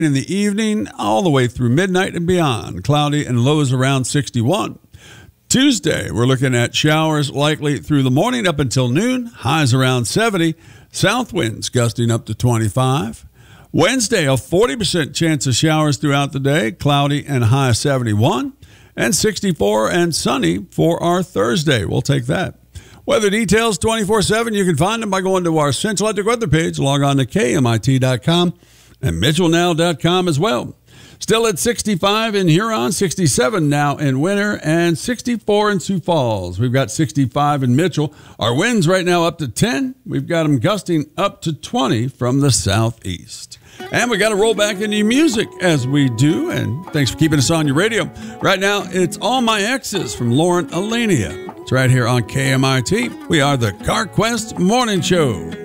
In the evening, all the way through midnight and beyond, cloudy and lows around 61. Tuesday, we're looking at showers likely through the morning up until noon, highs around 70, south winds gusting up to 25. Wednesday, a 40% chance of showers throughout the day, cloudy and high 71, and 64 and sunny for our Thursday. We'll take that. Weather details 24/7. You can find them by going to our Central Electric weather page. Log on to KMIT.com and MitchellNow.com as well. Still at 65 in Huron, 67 now in Winter, and 64 in Sioux Falls. We've got 65 in Mitchell. Our winds right now up to 10. We've got them gusting up to 20 from the southeast. And we got to roll back into music as we do. And thanks for keeping us on your radio. Right now, it's All My Exes from Lauren Alenia. It's right here on KMIT. We are the CarQuest Morning Show.